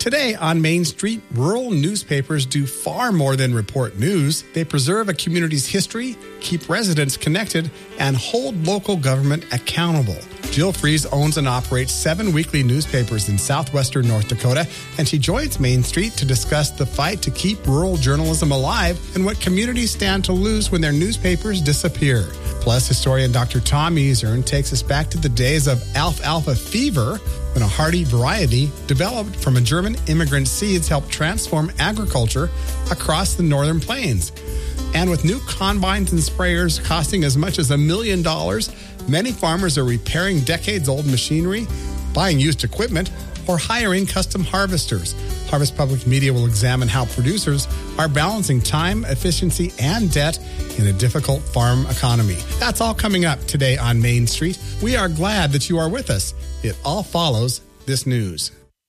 Today on Main Street, rural newspapers do far more than report news. They preserve a community's history, keep residents connected, and hold local government accountable. Jill Fries owns and operates 7 weekly newspapers in southwestern North Dakota, and she joins Main Street to discuss the fight to keep rural journalism alive and what communities stand to lose when their newspapers disappear. Plus, historian Dr. Tom Easern takes us back to the days of alfalfa fever, when a hardy variety developed from a German immigrant seeds helped transform agriculture across the northern plains. And with new combines and sprayers costing as much as $1 million, many farmers are repairing decades-old machinery, buying used equipment, or hiring custom harvesters. Harvest Public Media will examine how producers are balancing time, efficiency, and debt in a difficult farm economy. That's all coming up today on Main Street. We are glad that you are with us. It all follows this news.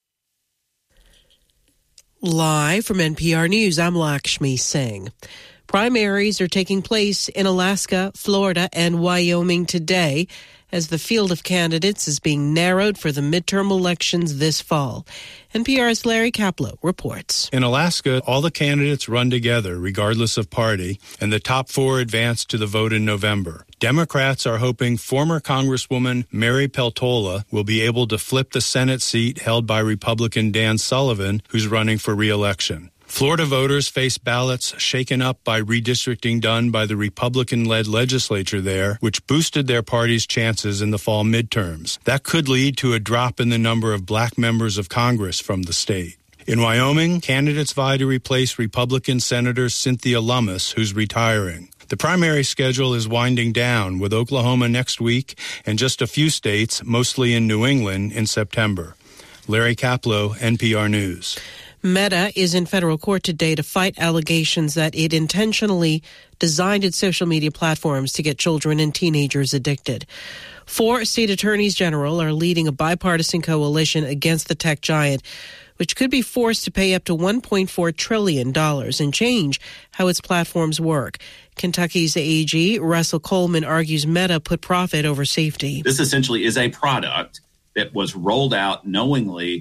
Live from NPR News, I'm Lakshmi Singh. Primaries are taking place in Alaska, Florida, and Wyoming today as the field of candidates is being narrowed for the midterm elections this fall. NPR's Larry Kaplow reports. In Alaska, all the candidates run together, regardless of party, and the top 4 advance to the vote in November. Democrats are hoping former Congresswoman Mary Peltola will be able to flip the Senate seat held by Republican Dan Sullivan, who's running for re-election. Florida voters face ballots shaken up by redistricting done by the Republican-led legislature there, which boosted their party's chances in the fall midterms. That could lead to a drop in the number of black members of Congress from the state. In Wyoming, candidates vie to replace Republican Senator Cynthia Lummis, who's retiring. The primary schedule is winding down, with Oklahoma next week and just a few states, mostly in New England, in September. Larry Kaplow, NPR News. Meta is in federal court today to fight allegations that it intentionally designed its social media platforms to get children and teenagers addicted. 4 state attorneys general are leading a bipartisan coalition against the tech giant, which could be forced to pay up to $1.4 trillion and change how its platforms work. Kentucky's AG, Russell Coleman, argues Meta put profit over safety. This essentially is a product that was rolled out knowingly,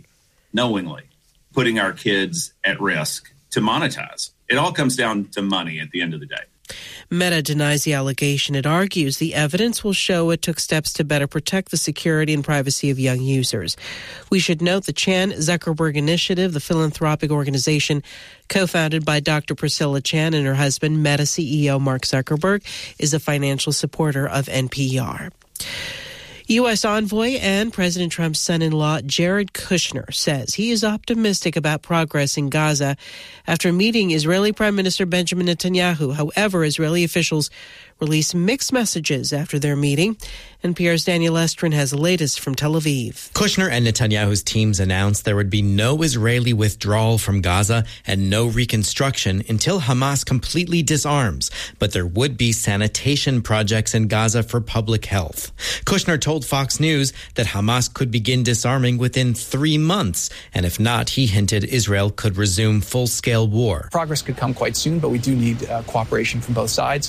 putting our kids at risk to monetize. It all comes down to money at the end of the day. Meta denies the allegation. It argues the evidence will show it took steps to better protect the security and privacy of young users. We should note the Chan Zuckerberg Initiative, the philanthropic organization co-founded by Dr. Priscilla Chan and her husband, Meta CEO Mark Zuckerberg, is a financial supporter of NPR. U.S. envoy and President Trump's son-in-law Jared Kushner says he is optimistic about progress in Gaza after meeting Israeli Prime Minister Benjamin Netanyahu. However, Israeli officials released mixed messages after their meeting. NPR's Daniel Estrin has the latest from Tel Aviv. Kushner and Netanyahu's teams announced there would be no Israeli withdrawal from Gaza and no reconstruction until Hamas completely disarms. But there would be sanitation projects in Gaza for public health. Kushner told Fox News that Hamas could begin disarming within 3 months. And if not, he hinted Israel could resume full-scale war. Progress could come quite soon, but we do need cooperation from both sides.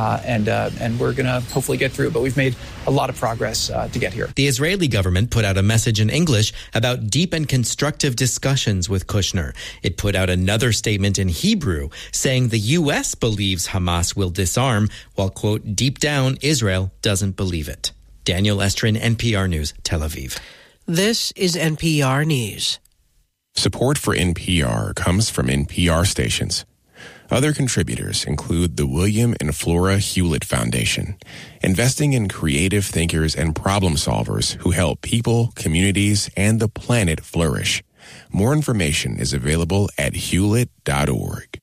And we're going to hopefully get through it. But we've made a lot of progress to get here. The Israeli government put out a message in English about deep and constructive discussions with Kushner. It put out another statement in Hebrew saying the U.S. believes Hamas will disarm, while, quote, deep down, Israel doesn't believe it. Daniel Estrin, NPR News, Tel Aviv. This is NPR News. Support for NPR comes from NPR stations. Other contributors include the William and Flora Hewlett Foundation, investing in creative thinkers and problem solvers who help people, communities, and the planet flourish. More information is available at hewlett.org.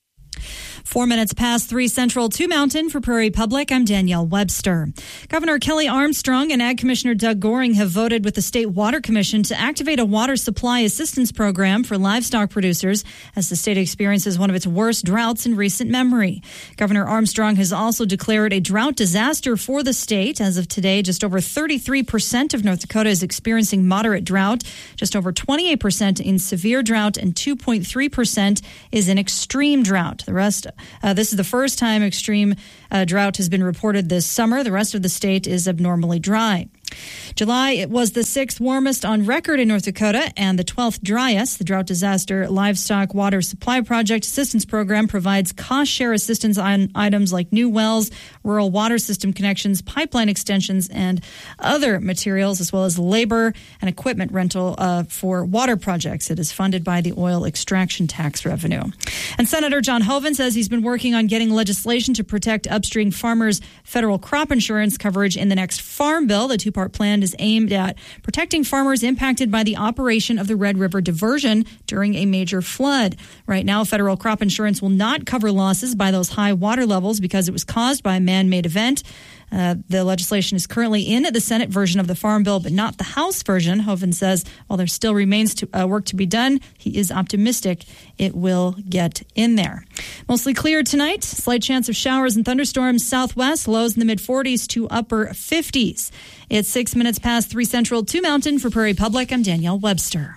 4 minutes past 3 Central, 2 Mountain for Prairie Public. I'm Danielle Webster. Governor Kelly Armstrong and Ag Commissioner Doug Goring have voted with the State Water Commission to activate a water supply assistance program for livestock producers as the state experiences one of its worst droughts in recent memory. Governor Armstrong has also declared a drought disaster for the state. As of today, just over 33% of North Dakota is experiencing moderate drought, just over 28% in severe drought, and 2.3% is in extreme drought. The rest this is the first time extreme drought has been reported this summer. The rest of the state is abnormally dry. July, it was the 6th warmest on record in North Dakota and the 12th driest. The Drought Disaster Livestock Water Supply Project Assistance Program provides cost-share assistance on items like new wells, rural water system connections, pipeline extensions, and other materials, as well as labor and equipment rental for water projects. It is funded by the oil extraction tax revenue. And Senator John Hoeven says he's been working on getting legislation to protect upstream farmers' federal crop insurance coverage in the next farm bill. The two-part plan is aimed at protecting farmers impacted by the operation of the Red River diversion during a major flood. Right now, federal crop insurance will not cover losses by those high water levels because it was caused by a man-made event. The legislation is currently in the Senate version of the Farm Bill, but not the House version. Hoeven says while there still remains work to be done, he is optimistic it will get in there. Mostly clear tonight. Slight chance of showers and thunderstorms southwest. Lows in the mid-40s to upper 50s. It's 6 minutes past 3 Central, 2 Mountain. For Prairie Public, I'm Danielle Webster.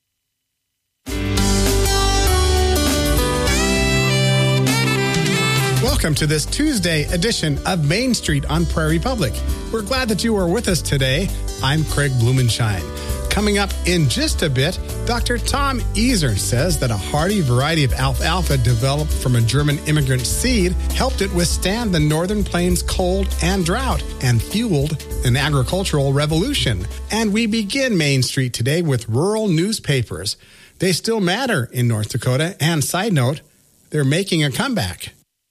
Welcome to this Tuesday edition of Main Street on Prairie Public. We're glad that you are with us today. I'm Craig Blumenshine. Coming up in just a bit, Dr. Tom Easer says that a hardy variety of alfalfa developed from a German immigrant seed helped it withstand the Northern Plains cold and drought and fueled an agricultural revolution. And we begin Main Street today with rural newspapers. They still matter in North Dakota, and side note, they're making a comeback.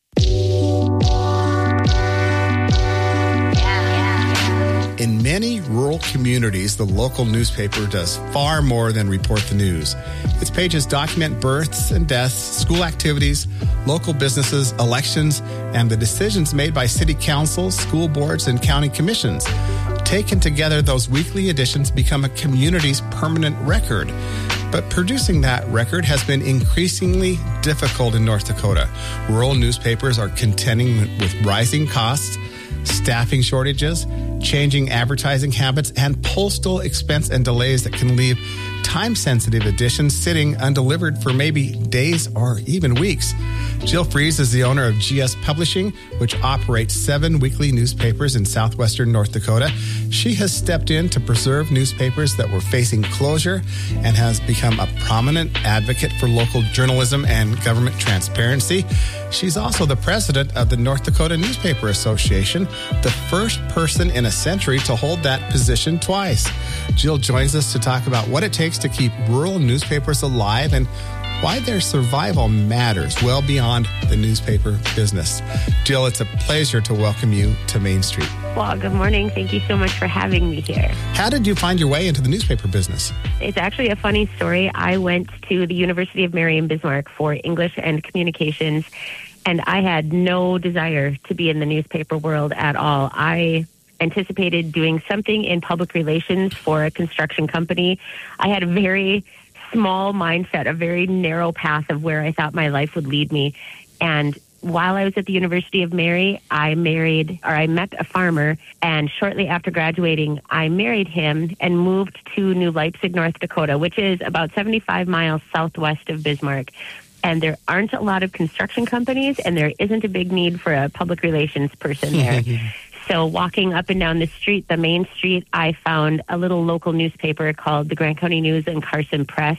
In many rural communities, the local newspaper does far more than report the news. Its pages document births and deaths, school activities, local businesses, elections, and the decisions made by city councils, school boards, and county commissions. Taken together, those weekly editions become a community's permanent record. But producing that record has been increasingly difficult in North Dakota. Rural newspapers are contending with rising costs, staffing shortages, changing advertising habits, and postal expense and delays that can leave time-sensitive editions sitting undelivered for maybe days or even weeks. Jill Fries is the owner of GS Publishing, which operates 7 weekly newspapers in southwestern North Dakota. She has stepped in to preserve newspapers that were facing closure and has become a prominent advocate for local journalism and government transparency. She's also the president of the North Dakota Newspaper Association, the first person in a century to hold that position twice. Jill joins us to talk about what it takes to keep rural newspapers alive and why their survival matters well beyond the newspaper business. Jill, it's a pleasure to welcome you to Main Street. Well, good morning. Thank you so much for having me here. How did you find your way into the newspaper business? It's actually a funny story. I went to the University of Mary in Bismarck for English and Communications, and I had no desire to be in the newspaper world at all. I anticipated doing something in public relations for a construction company. I had a very small mindset, a very narrow path of where I thought my life would lead me. And while I was at the University of Mary, I met a farmer, and shortly after graduating, I married him and moved to New Leipzig, North Dakota, which is about 75 miles southwest of Bismarck. And there aren't a lot of construction companies, and there isn't a big need for a public relations person there. So walking up and down the street, the main street, I found a little local newspaper called the Grant County News and Carson Press.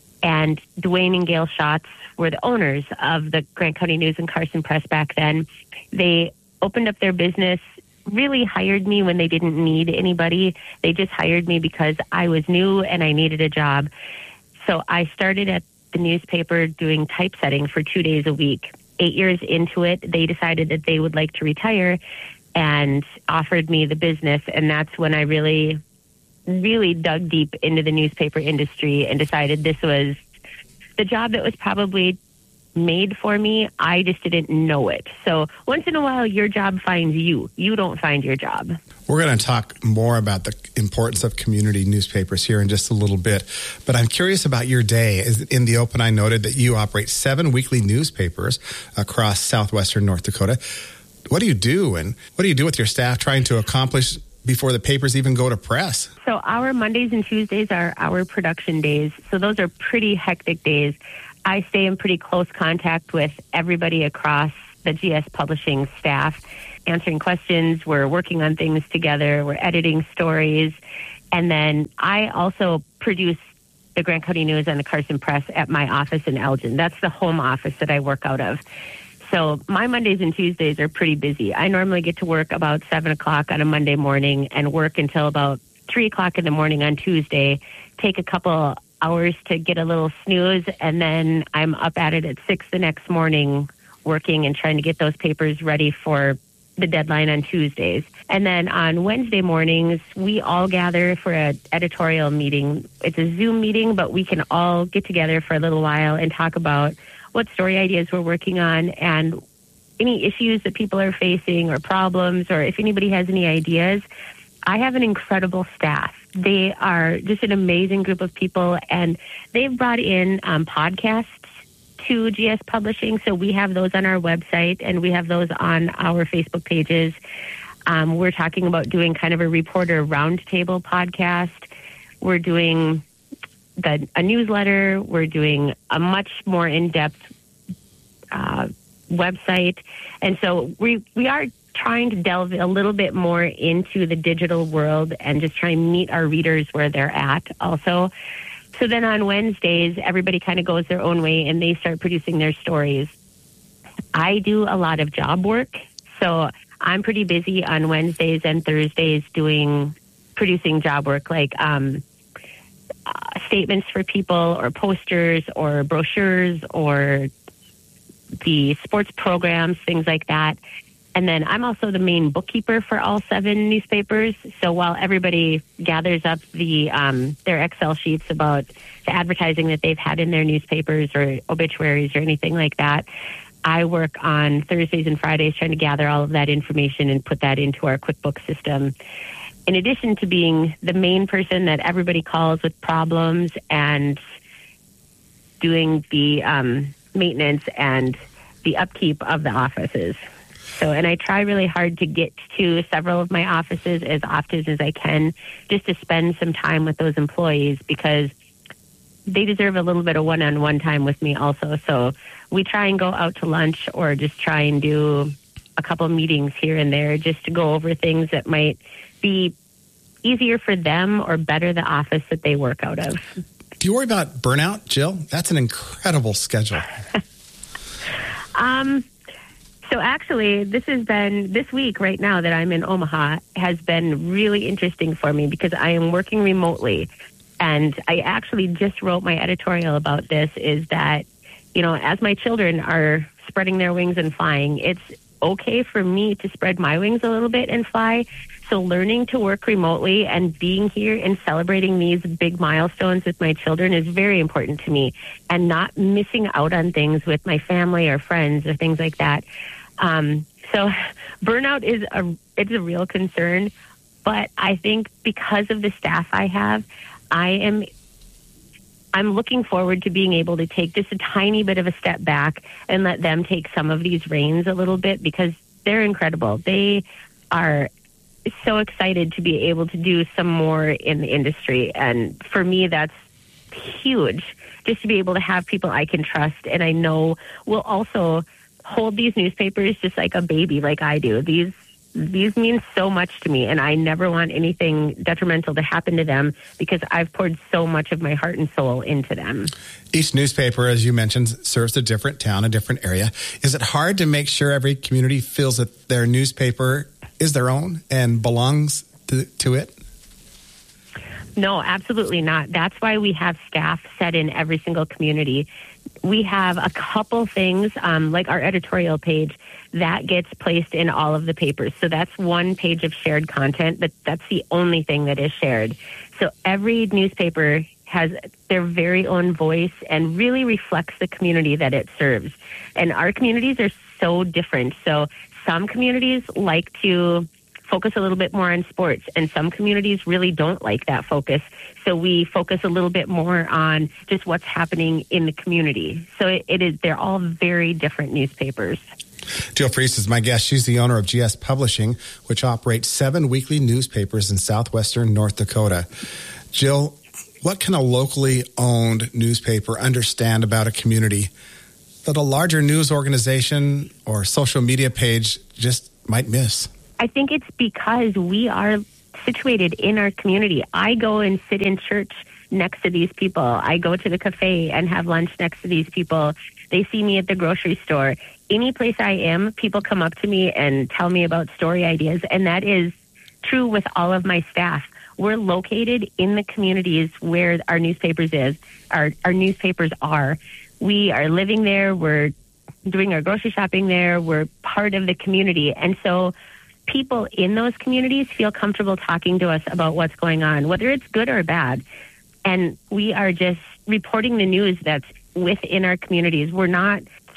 And Dwayne and Gail Schatz were the owners of the Grant County News and Carson Press back then. They opened up their business, really hired me when they didn't need anybody. They just hired me because I was new and I needed a job. So I started at the newspaper doing typesetting for 2 days a week. 8 years into it, they decided that they would like to retire and offered me the business. And that's when I really dug deep into the newspaper industry and decided this was the job that was probably made for me. I just didn't know it. So once in a while, your job finds you. You don't find your job. We're going to talk more about the importance of community newspapers here in just a little bit. But I'm curious about your day. In the open, I noted that you operate 7 weekly newspapers across southwestern North Dakota. What do you do, and what do you do with your staff trying to accomplish before the papers even go to press? So our Mondays and Tuesdays are our production days. So those are pretty hectic days. I stay in pretty close contact with everybody across the GS Publishing staff. answering questions. We're working on things together. We're editing stories. And then I also produce the Grant County News and the Carson Press at my office in Elgin. That's the home office that I work out of. So my Mondays and Tuesdays are pretty busy. I normally get to work about 7 o'clock on a Monday morning and work until about 3 o'clock in the morning on Tuesday, take a couple hours to get a little snooze, and then I'm up at it at 6 the next morning working and trying to get those papers ready for the deadline on Tuesdays. And then on Wednesday mornings, we all gather for an editorial meeting. It's a Zoom meeting, but we can all get together for a little while and talk about what story ideas we're working on and any issues that people are facing or problems, or if anybody has any ideas. I have an incredible staff. They are just an amazing group of people, and they've brought in podcasts to GS Publishing. So we have those on our website, and we have those on our Facebook pages. We're talking about doing kind of a reporter roundtable podcast. We're doing a newsletter. We're doing a much more in-depth website. And so we are trying to delve a little bit more into the digital world and just try and meet our readers where they're at also. So then on Wednesdays, everybody kind of goes their own way and they start producing their stories. I do a lot of job work, so I'm pretty busy on Wednesdays and Thursdays producing job work, like statements for people or posters or brochures or the sports programs, things like that. And then I'm also the main bookkeeper for all 7 newspapers. So while everybody gathers up their Excel sheets about the advertising that they've had in their newspapers or obituaries or anything like that, I work on Thursdays and Fridays trying to gather all of that information and put that into our QuickBooks system. In addition to being the main person that everybody calls with problems and doing the maintenance and the upkeep of the offices. So, and I try really hard to get to several of my offices as often as I can, just to spend some time with those employees, because they deserve a little bit of one-on-one time with me also. So we try and go out to lunch or just try and do a couple meetings here and there just to go over things that might be easier for them or better the office that they work out of. Do you worry about burnout, Jill? That's an incredible schedule. So actually, this week right now that I'm in Omaha has been really interesting for me because I am working remotely. And I actually just wrote my editorial about this, is that, you know, as my children are spreading their wings and flying, it's okay for me to spread my wings a little bit and fly. So learning to work remotely and being here and celebrating these big milestones with my children is very important to me, and not missing out on things with my family or friends or things like that. So burnout is a real concern, but I think because of the staff I have, I'm looking forward to being able to take just a tiny bit of a step back and let them take some of these reins a little bit, because they're incredible. They are so excited to be able to do some more in the industry. And for me, that's huge, just to be able to have people I can trust and I know will also hold these newspapers just like a baby, like I do. These mean so much to me, and I never want anything detrimental to happen to them because I've poured so much of my heart and soul into them. Each newspaper, as you mentioned, serves a different town, a different area. Is it hard to make sure every community feels that their newspaper is their own and belongs to it? No, absolutely not. That's why we have staff set in every single community. We have a couple things, like our editorial page, that gets placed in all of the papers. So that's one page of shared content, but that's the only thing that is shared. So every newspaper has their very own voice and really reflects the community that it serves. And our communities are so different. So some communities like to focus a little bit more on sports, and some communities really don't like that focus. So we focus a little bit more on just what's happening in the community. So they're all very different newspapers. Jill Freese is my guest. She's the owner of GS Publishing, which operates 7 weekly newspapers in southwestern North Dakota. Jill, what can a locally owned newspaper understand about a community that a larger news organization or social media page just might miss? I think it's because we are situated in our community. I go and sit in church next to these people. I go to the cafe and have lunch next to these people. They see me at the grocery store. Any place I am, people come up to me and tell me about story ideas, and that is true with all of my staff. We're located in the communities where our newspapers are. We are living there. We're doing our grocery shopping there. We're part of the community. And so people in those communities feel comfortable talking to us about what's going on, whether it's good or bad. And we are just reporting the news that's within our communities. We're not